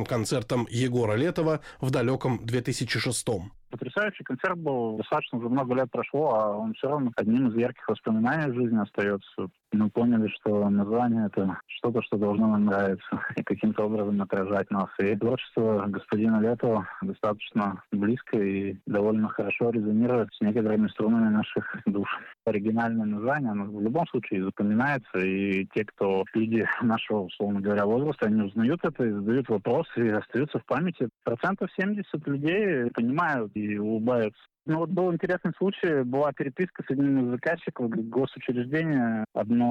знаменитым концертом Егора Летова в далеком 2006-м. Потрясающий концерт был. Достаточно уже много лет прошло, а он все равно одним из ярких воспоминаний в жизни остается. Мы поняли, что название — это что-то, что должно нам нравиться и каким-то образом отражать нас. И творчество господина Летова достаточно близко и довольно хорошо резонирует с некоторыми струнами наших душ. Оригинальное название, оно в любом случае запоминается, и те, кто люди нашего, условно говоря, возраста, они узнают это и задают вопросы, и остаются в памяти. 70% людей понимают и улыбаются. Был интересный случай, была переписка с одним из заказчиков госучреждения.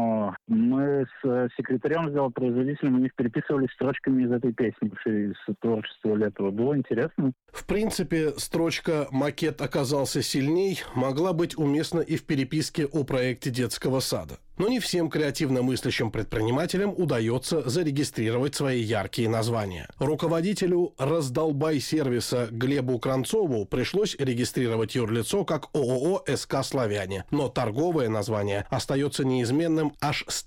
Мы с секретарем сделал-производителем, у них переписывались строчками из этой песни, из творчества Летова. Было интересно. В принципе, строчка «Макет оказался сильней» могла быть уместна и в переписке о проекте детского сада. Но не всем креативно мыслящим предпринимателям удается зарегистрировать свои яркие названия. Руководителю «Раздолбай-сервиса» Глебу Кранцову пришлось регистрировать юрлицо как ООО «СК Славяне», но торговое название остается неизменным аж с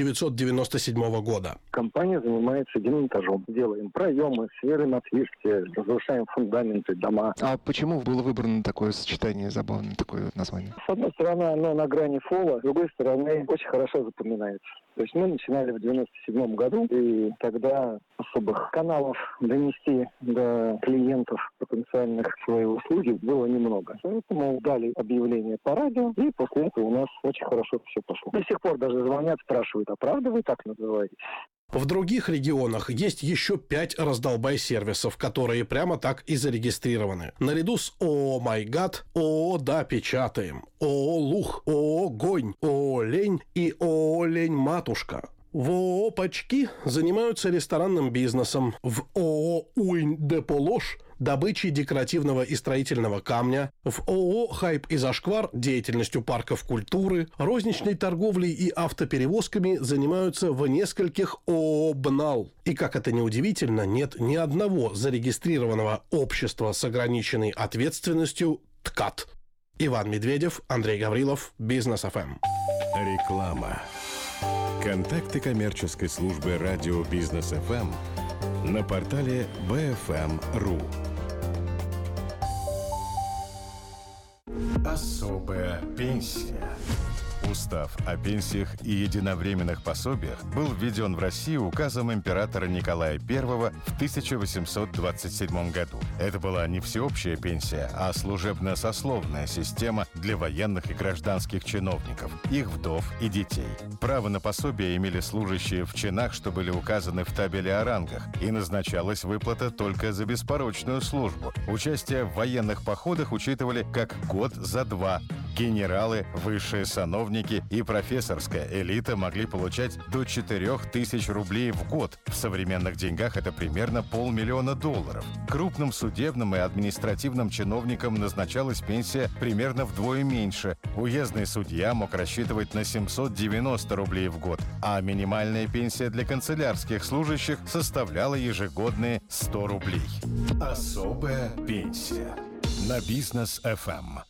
1997 года. Компания занимается демонтажом. Делаем проемы, сверлим отвертки, разрушаем фундаменты, дома. А почему было выбрано такое сочетание, забавное такое название? С одной стороны, оно на грани фола, с другой стороны, очень хорошо запоминается. То есть мы начинали в 97 году, и тогда особых каналов донести до клиентов потенциальных свои услуги было немного. Поэтому дали объявление по радио, и после этого у нас очень хорошо все пошло. До сих пор даже звонят, спрашивают, а правда вы так называете? В других регионах есть еще 5 раздолбай-сервисов, которые прямо так и зарегистрированы. Наряду с ООО «Майгад», ООО «Да, печатаем», ООО «Лух», ООО «Гонь», ООО «Лень» и ООО «Лень-матушка». В ООО «Пачки» занимаются ресторанным бизнесом, в ООО «Уинь-де-Полош» добычей декоративного и строительного камня, в ООО «Хайп и Зашквар» деятельностью парков культуры, розничной торговлей и автоперевозками занимаются в нескольких ООО «БНАЛ». И, как это ни удивительно, нет ни одного зарегистрированного общества с ограниченной ответственностью ТКАТ. Иван Медведев, Андрей Гаврилов, Бизнес ФМ. Реклама. Контакты коммерческой службы радио Бизнес ФМ на портале bfm.ru. Особая пенсия. Устав о пенсиях и единовременных пособиях был введен в Россию указом императора Николая I в 1827 году. Это была не всеобщая пенсия, а служебно-сословная система для военных и гражданских чиновников, их вдов и детей. Право на пособие имели служащие в чинах, что были указаны в табеле о рангах, и назначалась выплата только за беспорочную службу. Участие в военных походах учитывали как год за два. Генералы, высшие сановники и профессорская элита могли получать до 4000 рублей в год. В современных деньгах это примерно $500 000. Крупным судебным и административным чиновникам назначалась пенсия примерно вдвое меньше. Уездный судья мог рассчитывать на 790 рублей в год, а минимальная пенсия для канцелярских служащих составляла ежегодные 100 рублей. Особая пенсия. На Бизнес ФМ.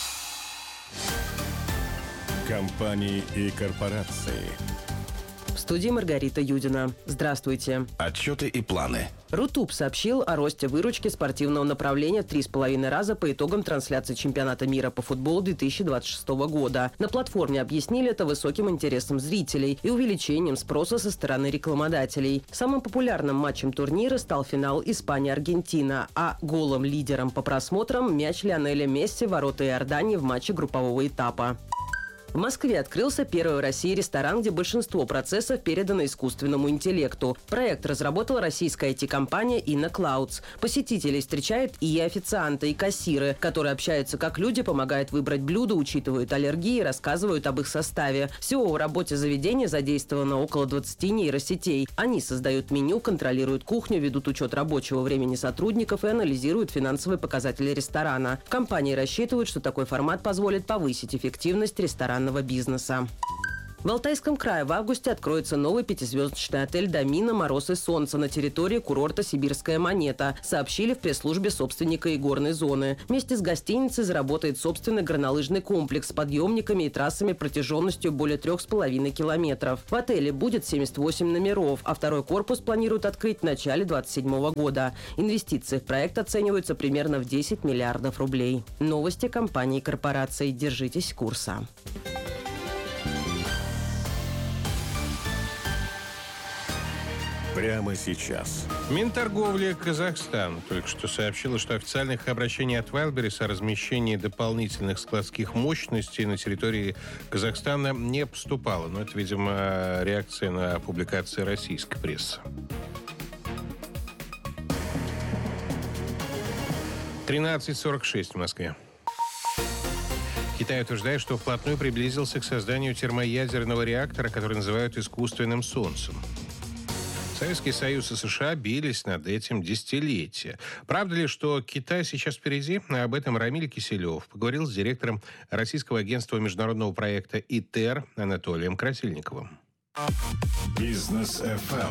Компании и корпорации. В студии Маргарита Юдина. Здравствуйте. Отчеты и планы. Рутуб сообщил о росте выручки спортивного направления в 3,5 раза по итогам трансляции чемпионата мира по футболу 2026 года. На платформе объяснили это высоким интересом зрителей и увеличением спроса со стороны рекламодателей. Самым популярным матчем турнира стал финал Испания-Аргентина, а голым лидером по просмотрам мяч Лионеля Месси в ворота Иордании в матче группового этапа. В Москве открылся первый в России ресторан, где большинство процессов передано искусственному интеллекту. Проект разработала российская IT-компания InnoClouds. Посетителей встречают и официанты, и кассиры, которые общаются как люди, помогают выбрать блюдо, учитывают аллергии, рассказывают об их составе. Всего в работе заведения задействовано около 20 нейросетей. Они создают меню, контролируют кухню, ведут учет рабочего времени сотрудников и анализируют финансовые показатели ресторана. В компании рассчитывают, что такой формат позволит повысить эффективность ресторанного бизнеса. В Алтайском крае в августе откроется новый пятизвездочный отель «Домина. Мороз и солнце» на территории курорта «Сибирская монета», сообщили в пресс-службе собственника игорной зоны. Вместе с гостиницей заработает собственный горнолыжный комплекс с подъемниками и трассами протяженностью более 3,5 километров. В отеле будет 78 номеров, а второй корпус планируют открыть в начале 2027 года. Инвестиции в проект оцениваются примерно в 10 миллиардов рублей. Новости компании и корпораций. Держитесь курса. Прямо сейчас. Минторговли Казахстана только что сообщила, что официальных обращений от Wildberries о размещении дополнительных складских мощностей на территории Казахстана не поступало. Но это, видимо, реакция на публикации российской прессы. 13:46 в Москве. Китай утверждает, что вплотную приблизился к созданию термоядерного реактора, который называют искусственным солнцем. Советский Союз и США бились над этим десятилетия. Правда ли, что Китай сейчас впереди? Об этом Рамиль Киселев поговорил с директором Российского агентства международного проекта ИТЕР Анатолием Красильниковым. Бизнес FM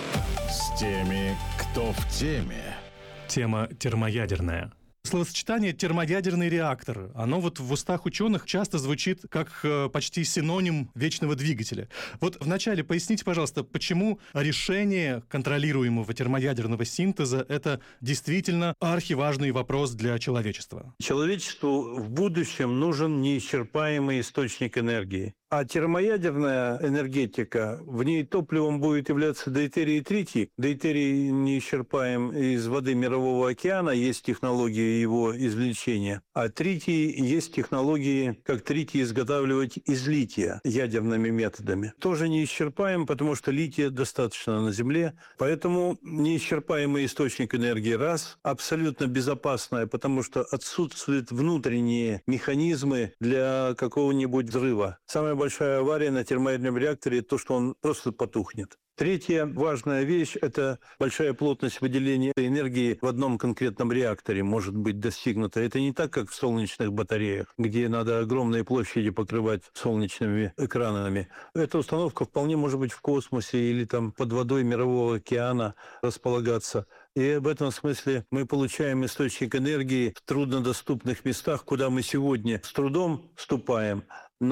с теми, кто в теме. Тема термоядерная. Словосочетание «термоядерный реактор», оно вот в устах ученых часто звучит как почти синоним вечного двигателя. Вот вначале поясните, пожалуйста, почему решение контролируемого термоядерного синтеза – это действительно архиважный вопрос для человечества? Человечеству в будущем нужен неисчерпаемый источник энергии. А термоядерная энергетика, в ней топливом будет являться дейтерий и тритий. Дейтерий неисчерпаем из воды Мирового океана, есть технологии его извлечения. А тритий есть технологии, как тритий изготавливать из лития ядерными методами. Тоже неисчерпаем, потому что лития достаточно на Земле. Поэтому неисчерпаемый источник энергии раз, абсолютно безопасная, потому что отсутствуют внутренние механизмы для какого-нибудь взрыва. Самая большая авария на термоядерном реакторе – то, что он просто потухнет. Третья важная вещь – это большая плотность выделения энергии в одном конкретном реакторе может быть достигнута. Это не так, как в солнечных батареях, где надо огромные площади покрывать солнечными экранами. Эта установка вполне может быть в космосе или там под водой Мирового океана располагаться. И в этом смысле мы получаем источник энергии в труднодоступных местах, куда мы сегодня с трудом вступаем.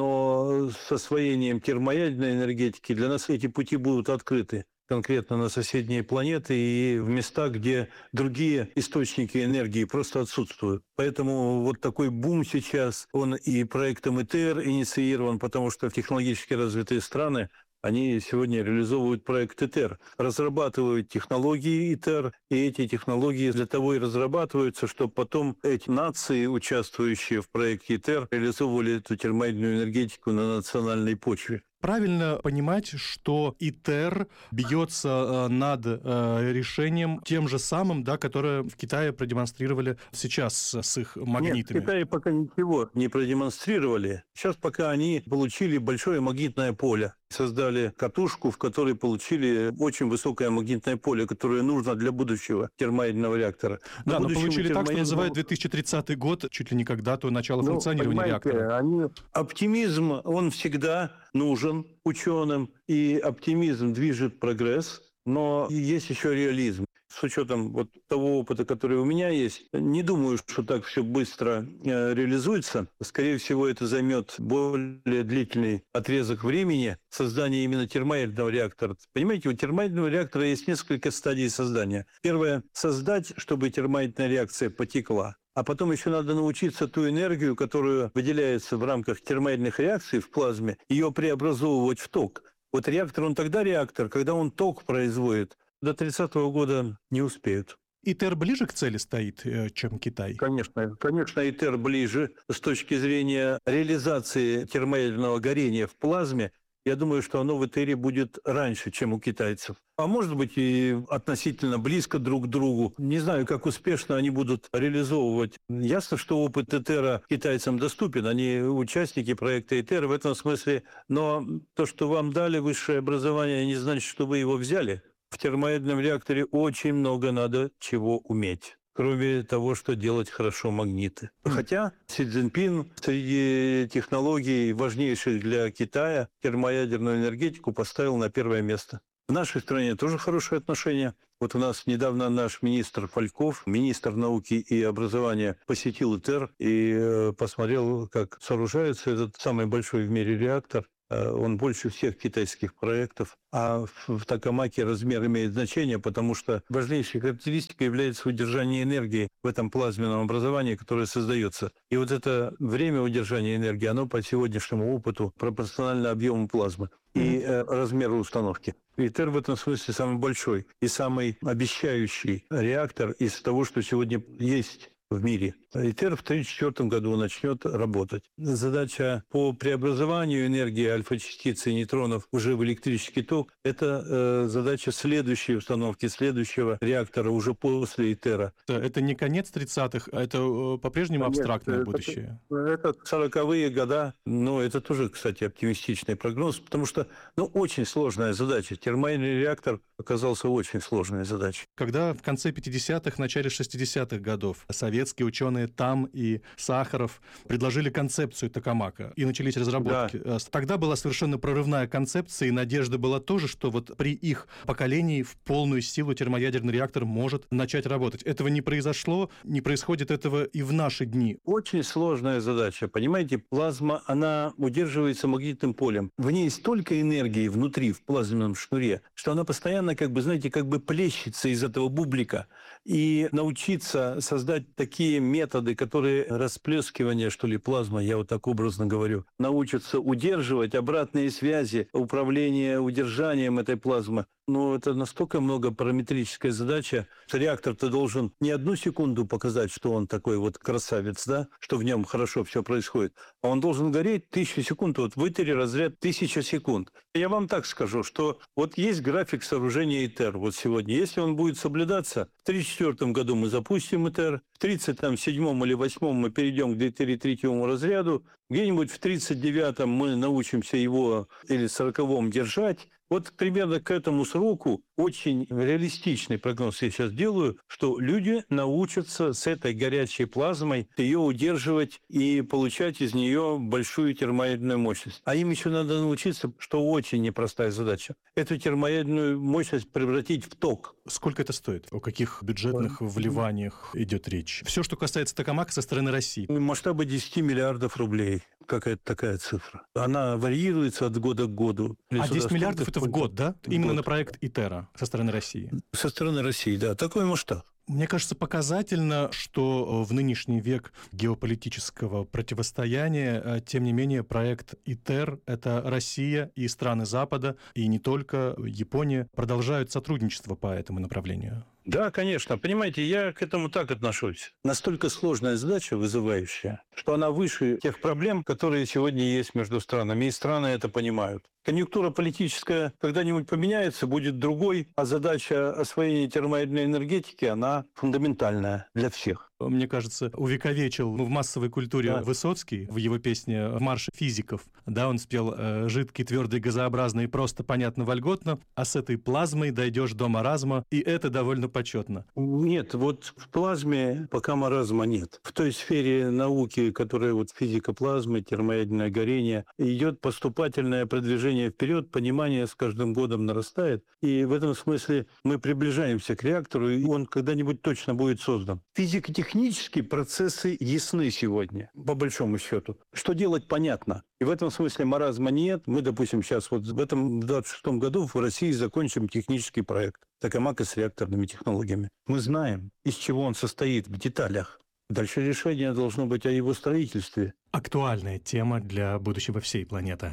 Но с освоением термоядерной энергетики для нас эти пути будут открыты конкретно на соседние планеты и в местах, где другие источники энергии просто отсутствуют. Поэтому вот такой бум сейчас, он и проектом ИТЕР инициирован, потому что технологически развитые страны, они сегодня реализовывают проект ИТЕР, разрабатывают технологии ИТЕР, и эти технологии для того и разрабатываются, чтобы потом эти нации, участвующие в проекте ИТЕР, реализовывали эту термоядерную энергетику на национальной почве. Правильно понимать, что ИТЕР бьется над решением тем же самым, да, которое в Китае продемонстрировали сейчас с их магнитами? Нет, в Китае пока ничего не продемонстрировали. Сейчас пока они получили большое магнитное поле. Создали катушку, в которой получили очень высокое магнитное поле, которое нужно для будущего термоядерного реактора. Да, но получили так, что называют 2030 год, чуть ли не как дату начала функционирования реактора. Оптимизм, он всегда нужен ученым, и оптимизм движет прогресс, но есть еще реализм. С учетом вот того опыта, который у меня есть, не думаю, что так все быстро реализуется. Скорее всего, это займет более длительный отрезок времени создания именно термоядерного реактора. Понимаете, у термоядерного реактора есть несколько стадий создания. Первое – создать, чтобы термоядерная реакция потекла. А потом еще надо научиться ту энергию, которая выделяется в рамках термоядерных реакций в плазме, ее преобразовывать в ток. Вот реактор, он тогда реактор, когда он ток производит. До 30-го года не успеют. ИТЕР ближе к цели стоит, чем Китай? Конечно, ИТЕР ближе с точки зрения реализации термоядерного горения в плазме. Я думаю, что оно в ИТЕРе будет раньше, чем у китайцев. А может быть и относительно близко друг к другу. Не знаю, как успешно они будут реализовывать. Ясно, что опыт ИТЕРа китайцам доступен. Они участники проекта ИТЕР в этом смысле. Но то, что вам дали высшее образование, не значит, что вы его взяли. В термоядерном реакторе очень много надо чего уметь. кроме того, что делать хорошо магниты. Хотя Си Цзиньпин среди технологий, важнейших для Китая, термоядерную энергетику поставил на первое место. В нашей стране тоже хорошие отношения. Вот у нас недавно наш министр Фальков, министр науки и образования, посетил ИТЕР и посмотрел, как сооружается этот самый большой в мире реактор. Он больше всех китайских проектов. А в токамаке размер имеет значение, потому что важнейшей характеристикой является удержание энергии в этом плазменном образовании, которое создается. И вот это время удержания энергии, оно по сегодняшнему опыту пропорционально объему плазмы и размеру установки. ИТЕР в этом смысле самый большой и самый обещающий реактор из того, что сегодня есть в мире. ИТЕР в 1934 году начнет работать. Задача по преобразованию энергии альфа-частиц и нейтронов уже в электрический ток – это задача следующей установки, следующего реактора уже после ИТЕРа. Это не конец 30-х, а это по-прежнему абстрактное будущее. Это 40-е года. Но это тоже, кстати, оптимистичный прогноз, потому что очень сложная задача. Термоядерный реактор оказался очень сложной задачей. Когда в конце 50-х, начале 60-х годов советские ученые Там и Сахаров предложили концепцию токамака, и начались разработки. Да. Тогда была совершенно прорывная концепция, и надежда была тоже, что вот при их поколении в полную силу термоядерный реактор может начать работать. Этого не произошло, не происходит этого и в наши дни. Очень сложная задача. Понимаете, плазма, она удерживается магнитным полем. В ней столько энергии внутри, в плазменном шнуре, что она постоянно, как бы плещется из этого бублика. И научиться создать такие методы, которые расплескивание, что ли, плазмы, я вот так образно говорю, научатся удерживать обратные связи, управление удержанием этой плазмы. Но это настолько многопараметрическая задача. Реактор-то должен не 1 секунду показать, что он такой вот красавец, да, что в нем хорошо все происходит, а он должен гореть 1000 секунд. Вот в ИТЕРе разряд 1000 секунд. Я вам так скажу, что вот есть график сооружения ИТЕР вот сегодня. Если он будет соблюдаться, в 1934 году мы запустим ИТЕР, в 1937 или 1938 мы перейдем к дейтерий-третьему разряду, где-нибудь в 1939 мы научимся его или в 1940 держать. Вот примерно к этому сроку очень реалистичный прогноз я сейчас делаю, что люди научатся с этой горячей плазмой ее удерживать и получать из нее большую термоядерную мощность. А им еще надо научиться, что очень непростая задача, эту термоядерную мощность превратить в ток. Сколько это стоит? О каких бюджетных вливаниях идет речь? Все, что касается токамака со стороны России. Масштабы 10 миллиардов рублей. Какая-то такая цифра. Она варьируется от года к году. А 10 миллиардов это в год, да? Именно на проект ИТЕРа со стороны России? Со стороны России, да. Такой масштаб. Мне кажется, показательно, что в нынешний век геополитического противостояния, тем не менее, проект ИТЕР — это Россия и страны Запада, и не только Япония, продолжают сотрудничество по этому направлению. Да, конечно. Понимаете, я к этому так отношусь. Настолько сложная задача, вызывающая, что она выше тех проблем, которые сегодня есть между странами. И страны это понимают. Конъюнктура политическая когда-нибудь поменяется, будет другой, а задача освоения термоядерной энергетики, она фундаментальная для всех. Мне кажется, увековечил в массовой культуре Высоцкий в его песне «Марш физиков». Да, он спел «Жидкий, твердый, газообразный, просто, понятно, вольготно, а с этой плазмой дойдешь до маразма, и это довольно почетно». Нет, вот в плазме пока маразма нет. В той сфере науки, которая вот физика плазмы, термоядерное горение, идет поступательное продвижение вперед, понимание с каждым годом нарастает. И в этом смысле мы приближаемся к реактору, и он когда-нибудь точно будет создан. Физико-технические процессы ясны сегодня, по большому счету. Что делать, понятно. И в этом смысле маразма нет. Мы, допустим, сейчас вот в этом 26-м году в России закончим технический проект токамака с реакторными технологиями. Мы знаем, из чего он состоит в деталях. Дальше решение должно быть о его строительстве. Актуальная тема для будущего всей планеты.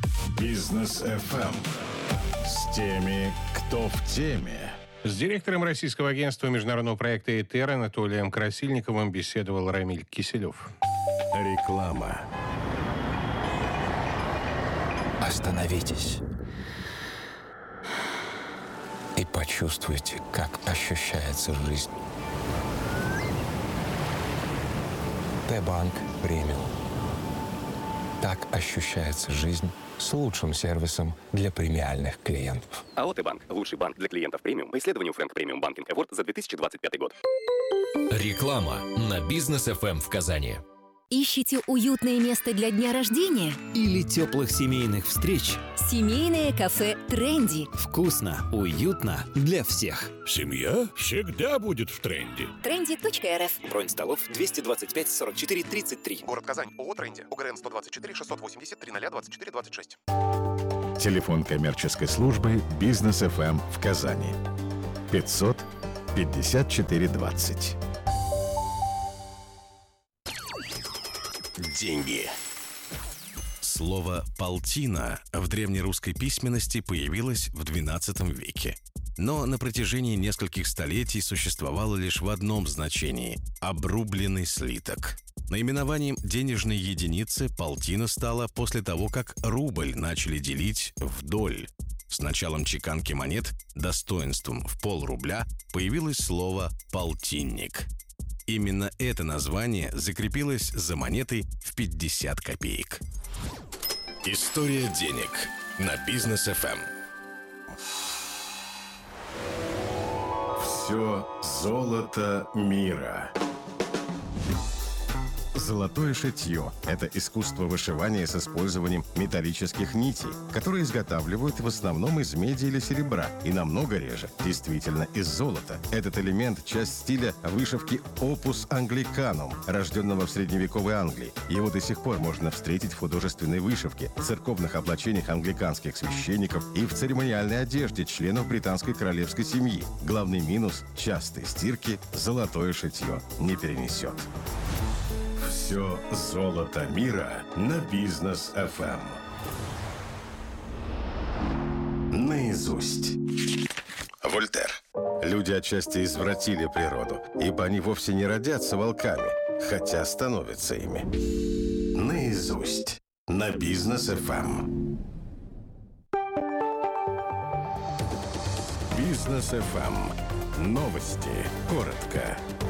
Бизнес FM с теми, кто в теме. С директором российского агентства международного проекта ИТЕР Анатолием Красильниковым беседовал Рамиль Киселев. Реклама. Остановитесь и почувствуйте, как ощущается жизнь. Т-банк премиум. Так ощущается жизнь с лучшим сервисом для премиальных клиентов. АО «Т-банк» – лучший банк для клиентов премиум по исследованию Frank Premium Banking Award за 2025 год. Реклама на Бизнес ФМ в Казани. Ищите уютное место для дня рождения? Или теплых семейных встреч? Семейное кафе «Тренди». Вкусно, уютно для всех. Семья всегда будет в тренде. Тренди.рф. Бронь столов 225 44 33. Город Казань. ООО «Тренди». УГРН 124 680 3024 26. Телефон коммерческой службы «Бизнес ФМ» в Казани. 500 54 20. Деньги. Слово «полтина» в древнерусской письменности появилось в XII веке. Но на протяжении нескольких столетий существовало лишь в одном значении – обрубленный слиток. Наименованием денежной единицы полтина стала после того, как рубль начали делить вдоль. С началом чеканки монет достоинством в полрубля появилось слово «полтинник». Именно это название закрепилось за монетой в 50 копеек. История денег на Бизнес ФМ. Все золото мира. Золотое шитье – это искусство вышивания с использованием металлических нитей, которые изготавливают в основном из меди или серебра, и намного реже, действительно, из золота. Этот элемент – часть стиля вышивки «Opus Anglicanum», рожденного в средневековой Англии. Его до сих пор можно встретить в художественной вышивке, в церковных облачениях англиканских священников и в церемониальной одежде членов британской королевской семьи. Главный минус – частой стирки золотое шитье не перенесет. Все золото мира на Бизнес ФМ. Наизусть. Вольтер. Люди отчасти извратили природу, ибо они вовсе не родятся волками, хотя становятся ими. Наизусть. На Бизнес ФМ. Бизнес ФМ. Новости. Коротко.